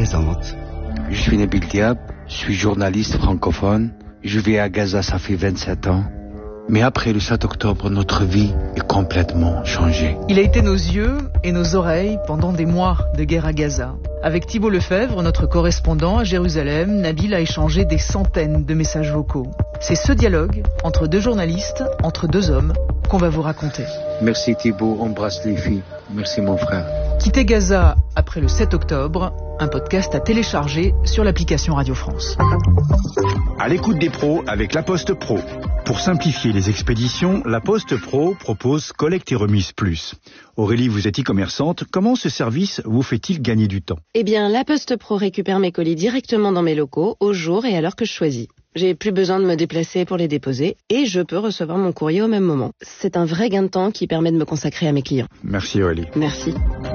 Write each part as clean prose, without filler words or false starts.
présente. Je suis Nabil Diab, je suis journaliste francophone. Je vis à Gaza, ça fait 27 ans. Mais après le 7 octobre, notre vie est complètement changée. Il a été nos yeux et nos oreilles pendant des mois de guerre à Gaza. Avec Thibault Lefebvre, notre correspondant à Jérusalem, Nabil a échangé des centaines de messages vocaux. C'est ce dialogue entre deux journalistes, entre deux hommes, qu'on va vous raconter. Merci Thibault, embrasse les filles. Merci mon frère. Quitter Gaza après le 7 octobre, un podcast à télécharger sur l'application Radio France. À l'écoute des pros avec La Poste Pro. Pour simplifier les expéditions, La Poste Pro propose Collecte et Remise Plus. Aurélie, vous êtes e-commerçante. Comment ce service vous fait-il gagner du temps ? Eh bien, La Poste Pro récupère mes colis directement dans mes locaux, au jour et à l'heure que je choisis. J'ai plus besoin de me déplacer pour les déposer et je peux recevoir mon courrier au même moment. C'est un vrai gain de temps qui permet de me consacrer à mes clients. Merci Aurélie. Merci.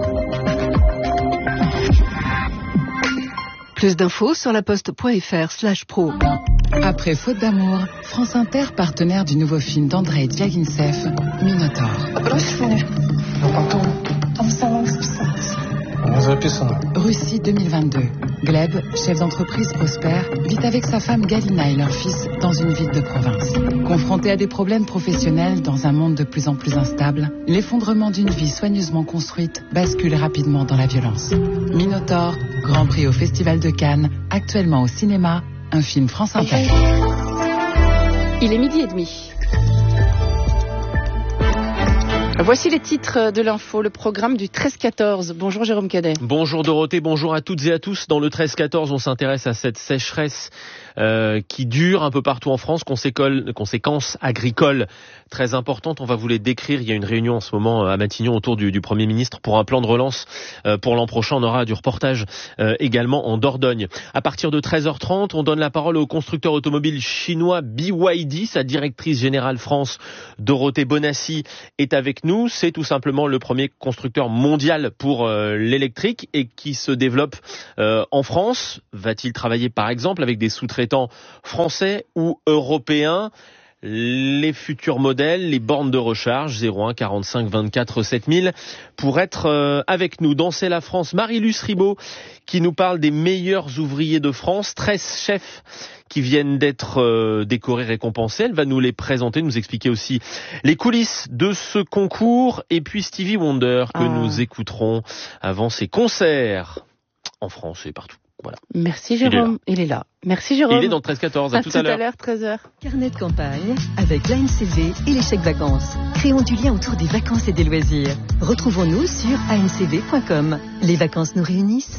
Plus d'infos sur laposte.fr/pro. Après Faute d'amour, France Inter, partenaire du nouveau film d'Andrei Diaghilev, Minotaure. Russie 2022. Gleb, chef d'entreprise prospère, vit avec sa femme Galina et leur fils dans une ville de province. Confronté à des problèmes professionnels dans un monde de plus en plus instable, l'effondrement d'une vie soigneusement construite bascule rapidement dans la violence. Minotaure, Grand Prix au Festival de Cannes, actuellement au cinéma, un film France Inter. Il est 12h30. Voici les titres de l'info, le programme du 13-14. Bonjour Jérôme Cadet. Bonjour Dorothée, bonjour à toutes et à tous. Dans le 13-14, on s'intéresse à cette sécheresse qui dure un peu partout en France, conséquences agricoles très importantes. On va vous les décrire. Il y a une réunion en ce moment à Matignon autour du Premier ministre pour un plan de relance pour l'an prochain. On aura du reportage également en Dordogne. À partir de 13h30, on donne la parole au constructeur automobile chinois BYD. Sa directrice générale France, Dorothée Bonassi, est avec nous. C'est tout simplement le premier constructeur mondial pour l'électrique et qui se développe en France. Va-t-il travailler par exemple avec des sous-traitants français ou européens? Les futurs modèles, les bornes de recharge 01 45 24 7000 pour être avec nous. Dans C'est la France, Marie-Luce Ribaud qui nous parle des meilleurs ouvriers de France, 13 chefs qui viennent d'être décorés, récompensés. Elle va nous les présenter, nous expliquer aussi les coulisses de ce concours et puis Stevie Wonder que nous écouterons avant ses concerts en France et partout. Voilà. Merci Jérôme, il est là. Merci Jérôme. Il est dans le 13-14, à tout à l'heure. 13h. Carnet de campagne avec l'ANCV et les chèques vacances. Créons du lien autour des vacances et des loisirs. Retrouvons-nous sur ancv.com. Les vacances nous réunissent.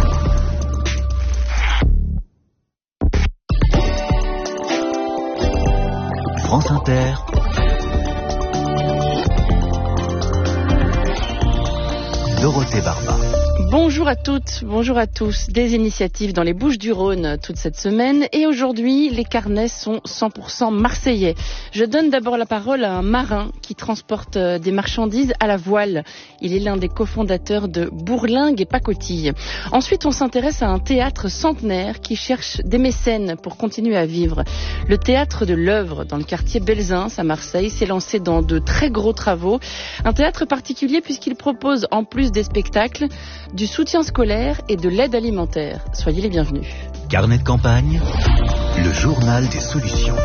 France Inter. Dorothée Barba. Bonjour à toutes, bonjour à tous. Des initiatives dans les Bouches-du-Rhône toute cette semaine et aujourd'hui, les carnets sont 100% marseillais. Je donne d'abord la parole à un marin qui transporte des marchandises à la voile. Il est l'un des cofondateurs de Bourlingues et Pacotille. Ensuite, on s'intéresse à un théâtre centenaire qui cherche des mécènes pour continuer à vivre. Le théâtre de l'Œuvre, dans le quartier Belzins à Marseille, s'est lancé dans de très gros travaux. Un théâtre particulier puisqu'il propose, en plus des spectacles, du soutien scolaire et de l'aide alimentaire. Soyez les bienvenus. Carnet de campagne, le journal des solutions.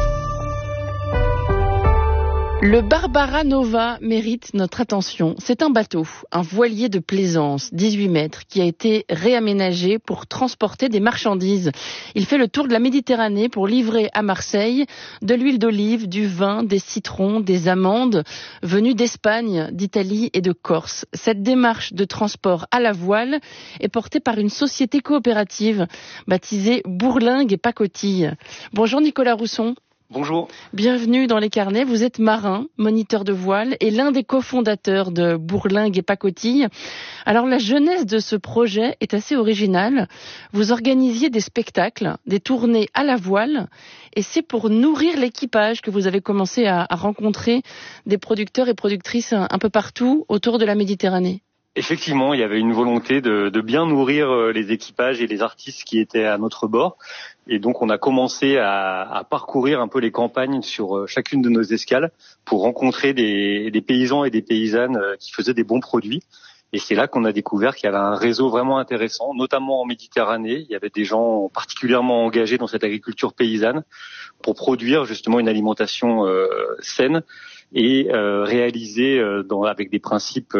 Le Barbara Nova mérite notre attention. C'est un bateau, un voilier de plaisance, 18 mètres, qui a été réaménagé pour transporter des marchandises. Il fait le tour de la Méditerranée pour livrer à Marseille de l'huile d'olive, du vin, des citrons, des amandes, venues d'Espagne, d'Italie et de Corse. Cette démarche de transport à la voile est portée par une société coopérative baptisée Bourlingues et Pacotille. Bonjour Nicolas Rousson. Bonjour. Bienvenue dans les carnets. Vous êtes marin, moniteur de voile et l'un des cofondateurs de Bourlingues et Pacotille. Alors la genèse de ce projet est assez originale. Vous organisiez des spectacles, des tournées à la voile et c'est pour nourrir l'équipage que vous avez commencé à rencontrer des producteurs et productrices un peu partout autour de la Méditerranée. Effectivement, il y avait une volonté de bien nourrir les équipages et les artistes qui étaient à notre bord. Et donc, on a commencé à parcourir un peu les campagnes sur chacune de nos escales pour rencontrer des paysans et des paysannes qui faisaient des bons produits. Et c'est là qu'on a découvert qu'il y avait un réseau vraiment intéressant, notamment en Méditerranée. Il y avait des gens particulièrement engagés dans cette agriculture paysanne pour produire justement une alimentation saine et réalisée avec des principes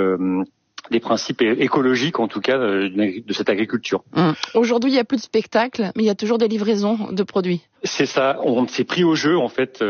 écologiques, en tout cas, de cette agriculture. Aujourd'hui, il n'y a plus de spectacle, mais il y a toujours des livraisons de produits. C'est ça. On s'est pris au jeu, en fait,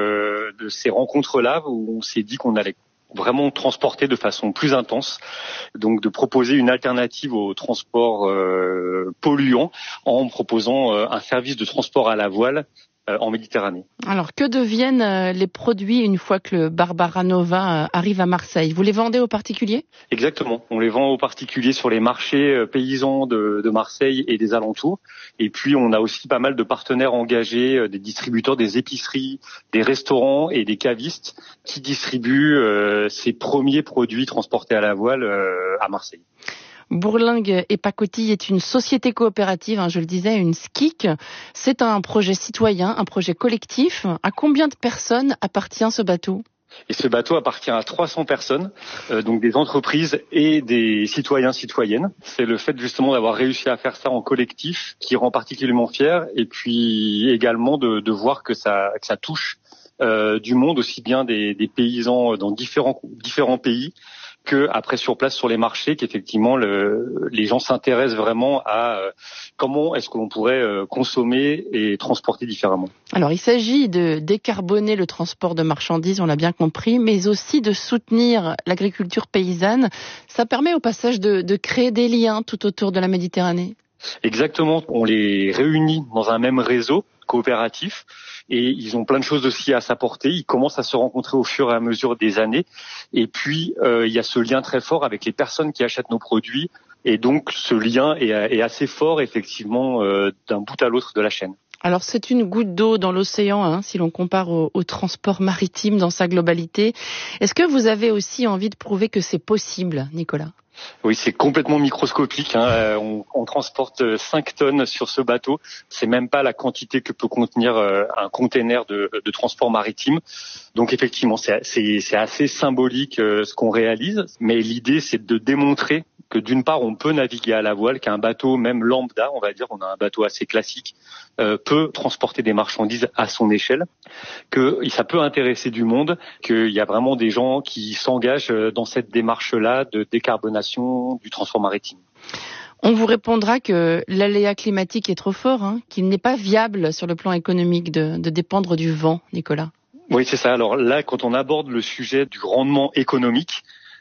de ces rencontres-là, où on s'est dit qu'on allait vraiment transporter de façon plus intense, donc de proposer une alternative au transport polluant en proposant un service de transport à la voile en Méditerranée. Alors, que deviennent les produits une fois que le Barbara Nova arrive à Marseille? Vous les vendez aux particuliers? Exactement. On les vend aux particuliers sur les marchés paysans de Marseille et des alentours. Et puis, on a aussi pas mal de partenaires engagés, des distributeurs, des épiceries, des restaurants et des cavistes qui distribuent ces premiers produits transportés à la voile à Marseille. Bourlingues et Pacotille est une société coopérative, je le disais, une SKIC. C'est un projet citoyen, un projet collectif. À combien de personnes appartient ce bateau? Et ce bateau appartient à 300 personnes, donc des entreprises et des citoyens-citoyennes. C'est le fait justement d'avoir réussi à faire ça en collectif qui rend particulièrement fier, et puis également de voir que ça touche du monde, aussi bien des paysans dans différents pays, que après sur place sur les marchés, qu'effectivement les gens s'intéressent vraiment à comment est-ce que l'on pourrait consommer et transporter différemment. Alors il s'agit de décarboner le transport de marchandises, on l'a bien compris, mais aussi de soutenir l'agriculture paysanne. Ça permet au passage de créer des liens tout autour de la Méditerranée. Exactement, on les réunit dans un même réseau coopératif et ils ont plein de choses aussi à s'apporter. Ils commencent à se rencontrer au fur et à mesure des années. Et puis, il y a ce lien très fort avec les personnes qui achètent nos produits. Et donc, ce lien est assez fort, effectivement, d'un bout à l'autre de la chaîne. Alors, c'est une goutte d'eau dans l'océan, si l'on compare au transport maritime dans sa globalité. Est-ce que vous avez aussi envie de prouver que c'est possible, Nicolas ? Oui, c'est complètement microscopique. On transporte 5 tonnes sur ce bateau. C'est même pas la quantité que peut contenir un container de transport maritime. Donc effectivement, c'est assez symbolique ce qu'on réalise. Mais l'idée, c'est de démontrer que d'une part, on peut naviguer à la voile, qu'un bateau, même lambda, on va dire, on a un bateau assez classique, peut transporter des marchandises à son échelle, que ça peut intéresser du monde, qu'il y a vraiment des gens qui s'engagent dans cette démarche-là de décarbonation du transport maritime. On vous répondra que l'aléa climatique est trop fort, qu'il n'est pas viable sur le plan économique de dépendre du vent, Nicolas. Oui, c'est ça. Alors là, quand on aborde le sujet du rendement économique,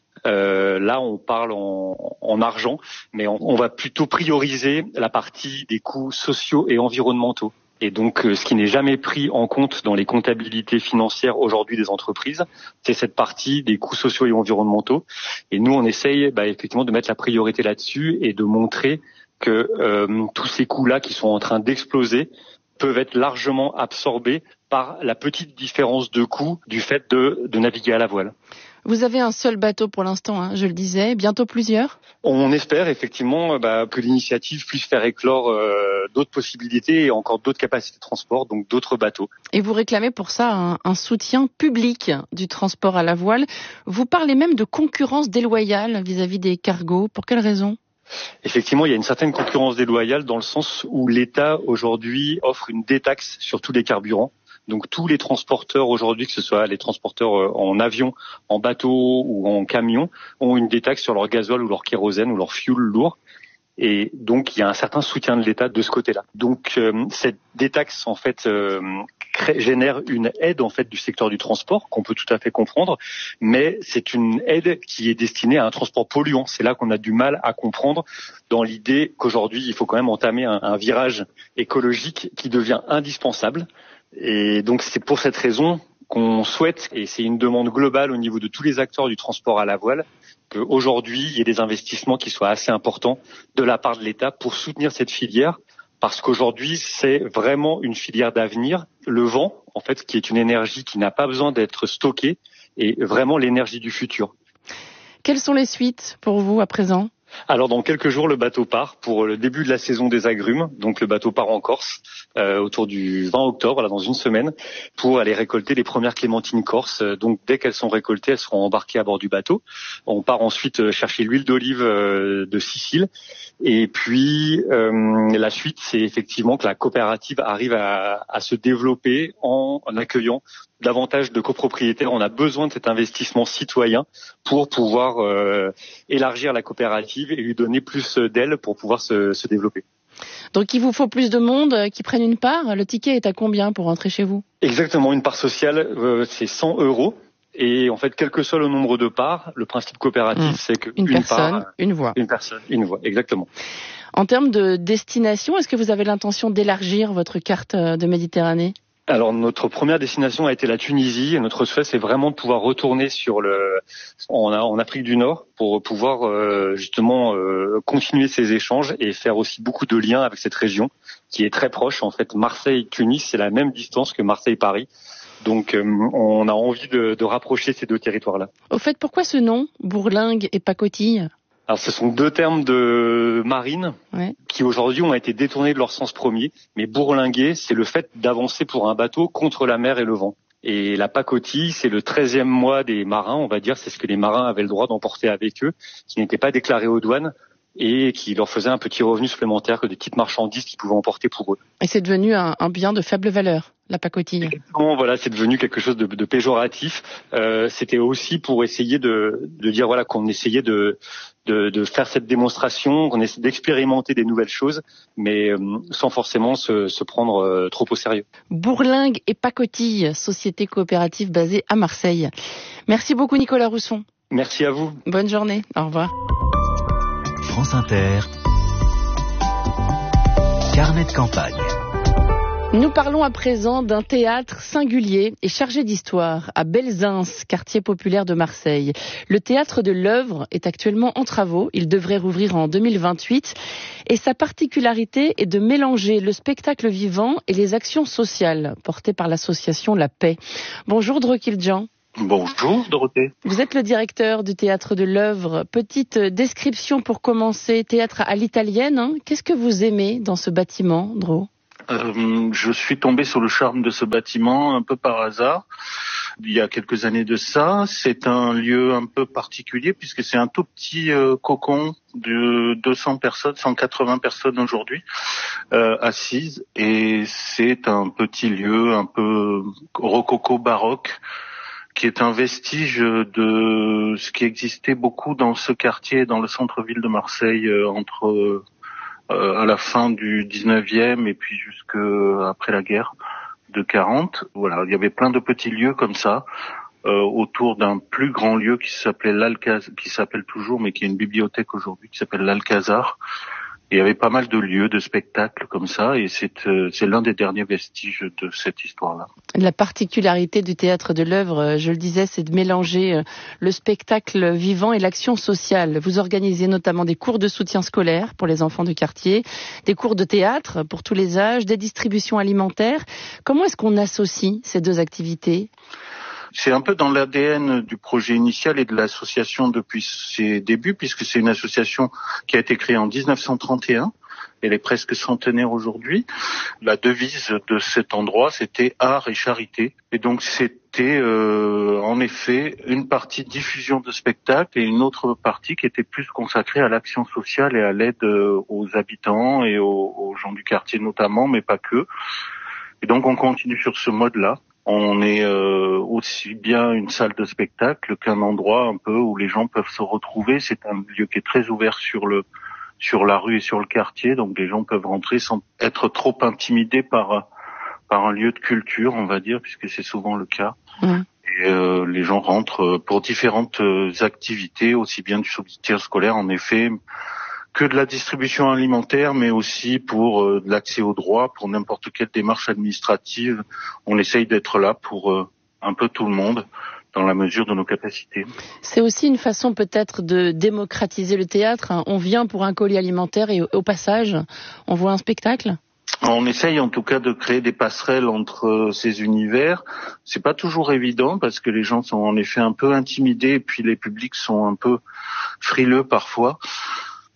là, on parle en argent, mais on va plutôt prioriser la partie des coûts sociaux et environnementaux. Et donc, ce qui n'est jamais pris en compte dans les comptabilités financières aujourd'hui des entreprises, c'est cette partie des coûts sociaux et environnementaux. Et nous, on essaye effectivement de mettre la priorité là-dessus et de montrer que tous ces coûts-là qui sont en train d'exploser peuvent être largement absorbés par la petite différence de coût du fait de naviguer à la voile. Vous avez un seul bateau pour l'instant, je le disais, bientôt plusieurs? On espère effectivement que l'initiative puisse faire éclore d'autres possibilités et encore d'autres capacités de transport, donc d'autres bateaux. Et vous réclamez pour ça un soutien public du transport à la voile. Vous parlez même de concurrence déloyale vis-à-vis des cargos. Pour quelle raison ? Effectivement, il y a une certaine concurrence déloyale dans le sens où l'État aujourd'hui offre une détaxe sur tous les carburants. Donc tous les transporteurs aujourd'hui, que ce soit les transporteurs en avion, en bateau ou en camion, ont une détaxe sur leur gasoil ou leur kérosène ou leur fuel lourd. Et donc il y a un certain soutien de l'État de ce côté-là. Donc cette détaxe en fait génère une aide en fait du secteur du transport qu'on peut tout à fait comprendre, mais c'est une aide qui est destinée à un transport polluant. C'est là qu'on a du mal à comprendre dans l'idée qu'aujourd'hui il faut quand même entamer un virage écologique qui devient indispensable. Et donc c'est pour cette raison qu'on souhaite, et c'est une demande globale au niveau de tous les acteurs du transport à la voile, qu'aujourd'hui il y ait des investissements qui soient assez importants de la part de l'État pour soutenir cette filière, parce qu'aujourd'hui c'est vraiment une filière d'avenir. Le vent, en fait, qui est une énergie qui n'a pas besoin d'être stockée, est vraiment l'énergie du futur. Quelles sont les suites pour vous à présent ? Alors dans quelques jours, le bateau part pour le début de la saison des agrumes. Donc le bateau part en Corse autour du 20 octobre, là dans une semaine, pour aller récolter les premières clémentines corses. Donc dès qu'elles sont récoltées, elles seront embarquées à bord du bateau. On part ensuite chercher l'huile d'olive de Sicile. Et puis la suite, c'est effectivement que la coopérative arrive à se développer en accueillant davantage de copropriétaires. On a besoin de cet investissement citoyen pour pouvoir élargir la coopérative et lui donner plus d'ailes pour pouvoir se développer. Donc il vous faut plus de monde qui prennent une part. Le ticket est à combien pour rentrer chez vous ? Exactement, une part sociale, c'est 100 €. Et en fait, quel que soit le nombre de parts, le principe coopératif, c'est qu'une personne, part, une voix. Une personne, une voix, exactement. En termes de destination, est-ce que vous avez l'intention d'élargir votre carte de Méditerranée ? Alors notre première destination a été la Tunisie et notre souhait c'est vraiment de pouvoir retourner en Afrique du Nord pour pouvoir justement continuer ces échanges et faire aussi beaucoup de liens avec cette région qui est très proche. En fait, Marseille-Tunis, c'est la même distance que Marseille-Paris. Donc on a envie de rapprocher ces deux territoires-là. Au fait, pourquoi ce nom, bourlingue et pacotille ? Alors ce sont deux termes de marine qui aujourd'hui ont été détournés de leur sens premier, mais bourlinguer, c'est le fait d'avancer pour un bateau contre la mer et le vent. Et la pacotille, c'est le 13e mois des marins, on va dire, c'est ce que les marins avaient le droit d'emporter avec eux, qui n'était pas déclaré aux douanes et qui leur faisait un petit revenu supplémentaire que des petites marchandises qu'ils pouvaient emporter pour eux. Et c'est devenu un bien de faible valeur, la pacotille. Exactement, voilà, c'est devenu quelque chose de péjoratif. C'était aussi pour essayer de dire voilà qu'on essayait de faire cette démonstration, qu'on essaie d'expérimenter des nouvelles choses, mais sans forcément se prendre trop au sérieux. Bourlingue et pacotille, société coopérative basée à Marseille. Merci beaucoup Nicolas Rousson. Merci à vous. Bonne journée, au revoir. France Inter, carnet de campagne. Nous parlons à présent d'un théâtre singulier et chargé d'histoire à Belzins, quartier populaire de Marseille. Le théâtre de l'Œuvre est actuellement en travaux. Il devrait rouvrir en 2028 et sa particularité est de mélanger le spectacle vivant et les actions sociales portées par l'association La Paix. Bonjour Drokildjian. Bonjour Dorothée. Vous êtes le directeur du théâtre de l'Œuvre. Petite description pour commencer, théâtre à l'italienne. Hein. Qu'est-ce que vous aimez dans ce bâtiment, Dro ? Je suis tombé sur le charme de ce bâtiment un peu par hasard. Il y a quelques années de ça, c'est un lieu un peu particulier puisque c'est un tout petit cocon de 200 personnes, 180 personnes aujourd'hui assises et c'est un petit lieu un peu rococo baroque qui est un vestige de ce qui existait beaucoup dans ce quartier, dans le centre-ville de Marseille, entre à la fin du 19e et puis jusque après la guerre de 40. Voilà, il y avait plein de petits lieux comme ça, autour d'un plus grand lieu qui s'appelait qui s'appelle toujours, mais qui est une bibliothèque aujourd'hui, qui s'appelle l'Alcazar. Et il y avait pas mal de lieux, de spectacles comme ça, et c'est l'un des derniers vestiges de cette histoire-là. La particularité du théâtre de l'Œuvre, je le disais, c'est de mélanger le spectacle vivant et l'action sociale. Vous organisez notamment des cours de soutien scolaire pour les enfants du quartier, des cours de théâtre pour tous les âges, des distributions alimentaires. Comment est-ce qu'on associe ces deux activités ? C'est un peu dans l'ADN du projet initial et de l'association depuis ses débuts, puisque c'est une association qui a été créée en 1931. Elle est presque centenaire aujourd'hui. La devise de cet endroit, c'était art et charité. Et donc, c'était en effet une partie diffusion de spectacles et une autre partie qui était plus consacrée à l'action sociale et à l'aide aux habitants et aux gens du quartier notamment, mais pas que. Et donc, on continue sur ce mode-là. On est aussi bien une salle de spectacle qu'un endroit un peu où les gens peuvent se retrouver. C'est un lieu qui est très ouvert sur la rue et sur le quartier, donc les gens peuvent rentrer sans être trop intimidés par un lieu de culture, on va dire, puisque c'est souvent le cas. Et les gens rentrent pour différentes activités, aussi bien du soutien scolaire, en effet, que de la distribution alimentaire, mais aussi pour de l'accès aux droits, pour n'importe quelle démarche administrative. On essaye d'être là pour un peu tout le monde, dans la mesure de nos capacités. C'est aussi une façon peut-être de démocratiser le théâtre. On vient pour un colis alimentaire et au passage, on voit un spectacle. On essaye en tout cas de créer des passerelles entre ces univers. C'est pas toujours évident parce que les gens sont en effet un peu intimidés et puis les publics sont un peu frileux parfois.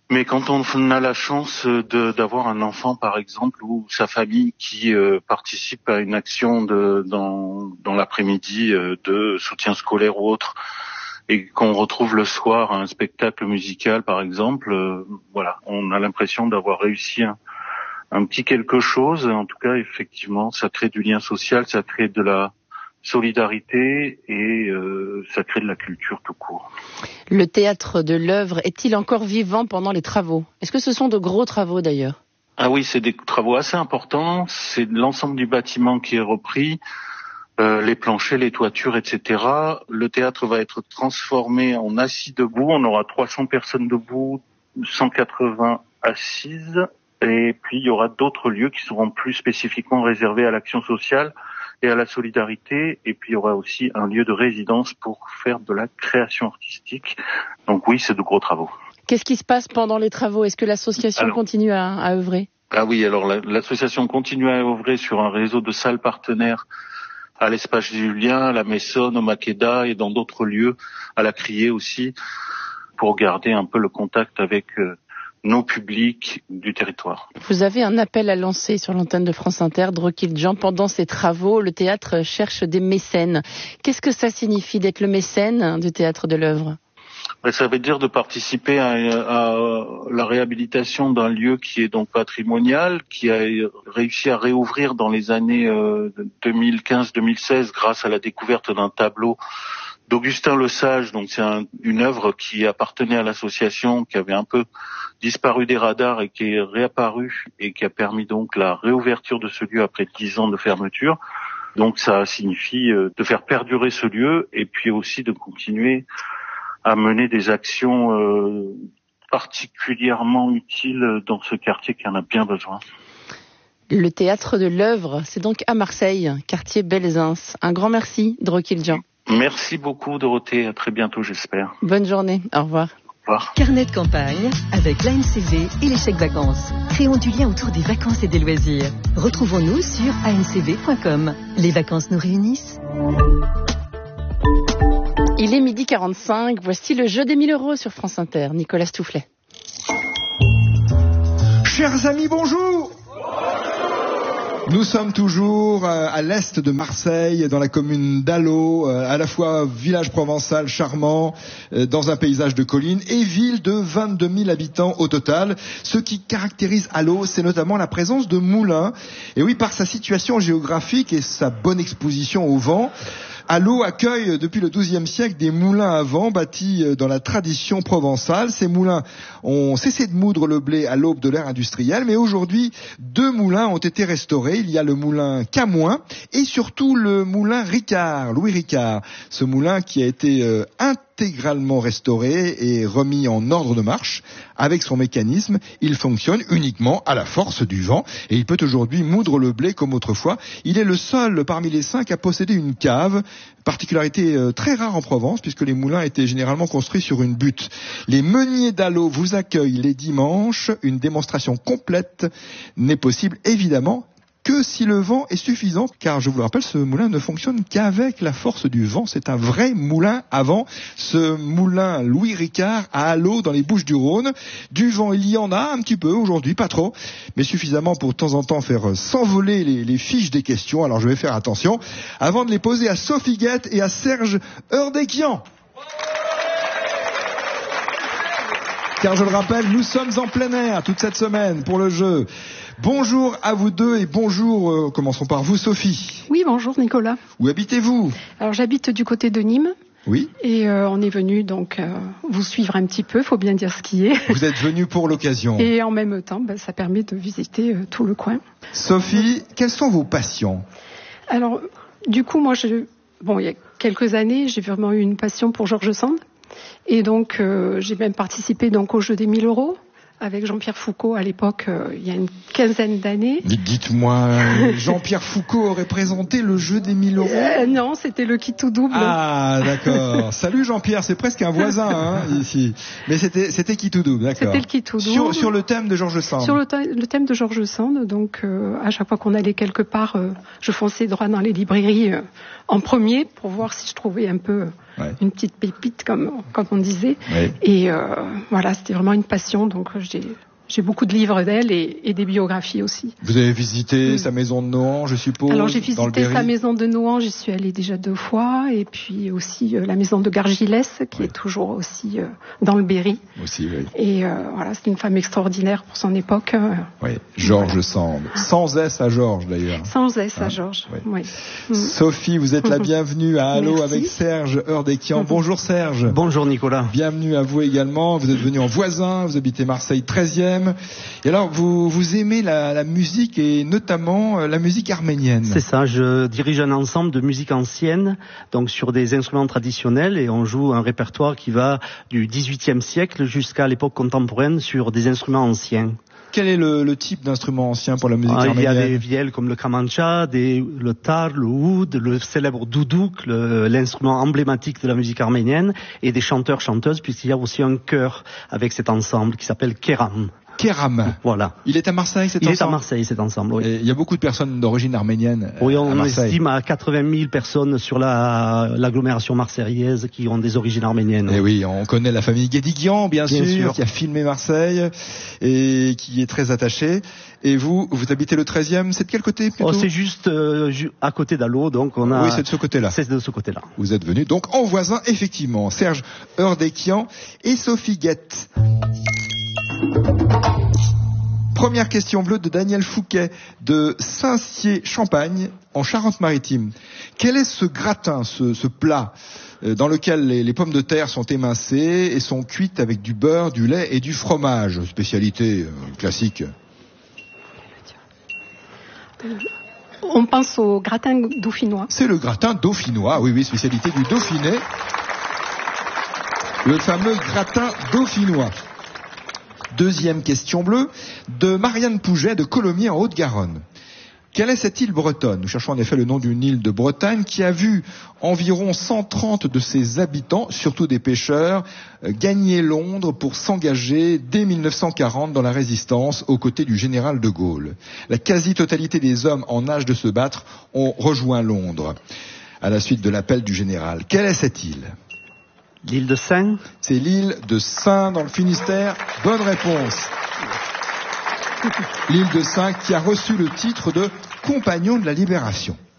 Mais quand on a la chance d'avoir un enfant, par exemple, ou sa famille qui participe à une action dans l'après-midi de soutien scolaire ou autre, et qu'on retrouve le soir un spectacle musical, par exemple, voilà, on a l'impression d'avoir réussi un petit quelque chose. En tout cas, effectivement, ça crée du lien social, ça crée de la solidarité et ça crée de la culture tout court. Le théâtre de l'œuvre est-il encore vivant pendant les travaux ? Est-ce que ce sont de gros travaux d'ailleurs ? Ah oui, c'est des travaux assez importants. C'est l'ensemble du bâtiment qui est repris, les planchers, les toitures, etc. Le théâtre va être transformé en assis debout. On aura 300 personnes debout, 180 assises. Et puis il y aura d'autres lieux qui seront plus spécifiquement réservés à l'action sociale et à la solidarité, et puis il y aura aussi un lieu de résidence pour faire de la création artistique. Donc oui, c'est de gros travaux. Qu'est-ce qui se passe pendant les travaux ? Est-ce que l'association continue à œuvrer ? Ah oui, alors l'association continue à œuvrer sur un réseau de salles partenaires à l'Espace Julien, à la Maissonne, au Makeda et dans d'autres lieux, à la Criée aussi, pour garder un peu le contact avec nos publics du territoire. Vous avez un appel à lancer sur l'antenne de France Inter, Drokildjian. Pendant ces travaux, le théâtre cherche des mécènes. Qu'est-ce que ça signifie d'être le mécène du théâtre de l'œuvre ? Ça veut dire de participer à la réhabilitation d'un lieu qui est donc patrimonial, qui a réussi à réouvrir dans les années 2015-2016 grâce à la découverte d'un tableau d'Augustin Lesage. Donc c'est une œuvre qui appartenait à l'association, qui avait un peu disparu des radars et qui est réapparue et qui a permis donc la réouverture de ce lieu après 10 ans de fermeture. Donc ça signifie de faire perdurer ce lieu et puis aussi de continuer à mener des actions particulièrement utiles dans ce quartier qui en a bien besoin. Le théâtre de l'œuvre, c'est donc à Marseille, quartier Belzins. Un grand merci, Drokildjian. Merci beaucoup, Dorothée. À très bientôt, j'espère. Bonne journée. Au revoir. Au revoir. Carnet de campagne avec l'ANCV et les chèques vacances. Créons du lien autour des vacances et des loisirs. Retrouvons-nous sur ancv.com. Les vacances nous réunissent. Il est 12h45. Voici le jeu des 1000 € sur France Inter. Nicolas Stoufflet. Chers amis, bonjour. Nous sommes toujours à l'est de Marseille, dans la commune d'Allot, à la fois village provençal charmant, dans un paysage de collines, et ville de 22 000 habitants au total. Ce qui caractérise Allot, c'est notamment la présence de moulins. Et oui, par sa situation géographique et sa bonne exposition au vent, Allot accueille depuis le XIIe siècle des moulins à vent bâtis dans la tradition provençale. Ces moulins ont cessé de moudre le blé à l'aube de l'ère industrielle, mais aujourd'hui, 2 moulins ont été restaurés. Il y a le moulin Camoin et surtout le moulin Ricard, Louis Ricard. Ce moulin qui a été intégralement restauré et remis en ordre de marche. Avec son mécanisme, il fonctionne uniquement à la force du vent et il peut aujourd'hui moudre le blé comme autrefois. Il est le seul parmi les 5 à posséder une cave, particularité très rare en Provence puisque les moulins étaient généralement construits sur une butte. Les meuniers d'Allot vous accueillent les dimanches. Une démonstration complète n'est possible évidemment que si le vent est suffisant, car je vous le rappelle, ce moulin ne fonctionne qu'avec la force du vent. C'est un vrai moulin à vent, ce moulin Louis Ricard à Allot dans les Bouches-du-Rhône. Du vent, il y en a un petit peu aujourd'hui, pas trop, mais suffisamment pour de temps en temps faire s'envoler les fiches des questions. Alors je vais faire attention avant de les poser à Sophie Guette et à Serge Urdekian. Car je le rappelle, nous sommes en plein air toute cette semaine pour le jeu. Bonjour à vous deux et bonjour, commençons par vous Sophie. Oui, bonjour Nicolas. Où habitez-vous ? Alors j'habite du côté de Nîmes. Oui. Et on est venu donc vous suivre un petit peu, faut bien dire ce qui est. Vous êtes venu pour l'occasion. Et en même temps, ça permet de visiter tout le coin. Sophie, quelles sont vos passions ? Alors, du coup, moi, il y a quelques années, j'ai vraiment eu une passion pour George Sand. Et donc, j'ai même participé donc au jeu des 1000 € avec Jean-Pierre Foucault à l'époque, il y a une quinzaine d'années. Dites-moi, Jean-Pierre Foucault aurait présenté le jeu des 1000 €? Non, c'était le kit tout double. Ah, d'accord. Salut Jean-Pierre, c'est presque un voisin ici. Mais c'était kit tout double, d'accord. C'était le kit tout double. Sur le thème de George Sand. Sur le thème de George Sand, donc à chaque fois qu'on allait quelque part, je fonçais droit dans les librairies en premier pour voir si je trouvais un peu une petite pépite comme on disait. Ouais. Et voilà, c'était vraiment une passion. Donc j'ai beaucoup de livres d'elle et des biographies aussi. Vous avez visité sa maison de Nohant, je suppose? Alors j'ai visité sa maison de Nohant, j'y suis allée déjà 2 fois, et puis aussi la maison de Gargilès, qui est toujours aussi dans le Berry. Aussi, oui. Et voilà, c'est une femme extraordinaire pour son époque. Oui, Georges Sand. Sans S à Georges d'ailleurs. Sans S à Georges, oui. Sophie, vous êtes la bienvenue à Allo. Merci. Avec Serge Heurdekian. Bonjour Serge. Bonjour Nicolas. Bienvenue à vous également. Vous êtes venu en voisin, vous habitez Marseille 13e. Et alors, vous aimez la musique et notamment la musique arménienne. C'est ça, je dirige un ensemble de musique ancienne, donc sur des instruments traditionnels, et on joue un répertoire qui va du XVIIIe siècle jusqu'à l'époque contemporaine sur des instruments anciens. Quel est le type d'instrument ancien pour la musique arménienne? Il y a des vielles comme le kamancha, le tar, le oud, le célèbre doudouk, l'instrument emblématique de la musique arménienne, et des chanteurs-chanteuses, puisqu'il y a aussi un chœur avec cet ensemble qui s'appelle Keram. Keram. Voilà. Il est à Marseille cet ensemble? Il est à Marseille cet ensemble, oui. Et il y a beaucoup de personnes d'origine arménienne. Oui, on à estime à 80 000 personnes sur l'agglomération marseillaise qui ont des origines arméniennes. Et oui, on connaît la famille Guédiguian, bien sûr, qui a filmé Marseille et qui est très attachée. Et vous habitez le 13e, c'est de quel côté plutôt? C'est juste à côté d'Allo, donc on a... Oui, c'est de ce côté-là. C'est de ce côté-là. Vous êtes venus donc en voisin, effectivement. Serge Heurdekian et Sophie Guette. Première question bleue de Daniel Fouquet de Saint-Cier-Champagne en Charente-Maritime. Quel est ce gratin, ce plat dans lequel les pommes de terre sont émincées et sont cuites avec du beurre, du lait et du fromage? Spécialité classique. On pense au gratin dauphinois. C'est le gratin dauphinois, oui, spécialité du Dauphiné. Le fameux gratin dauphinois. Deuxième question bleue de Marianne Pouget de Colomiers en Haute-Garonne. Quelle est cette île bretonne? Nous cherchons en effet le nom d'une île de Bretagne qui a vu environ 130 de ses habitants, surtout des pêcheurs, gagner Londres pour s'engager dès 1940 dans la résistance aux côtés du général de Gaulle. La quasi-totalité des hommes en âge de se battre ont rejoint Londres à la suite de l'appel du général. Quelle est cette île? L'île de Saint? C'est l'île de Saint dans le Finistère. Bonne réponse. L'île de Saint qui a reçu le titre de Compagnon de la Libération.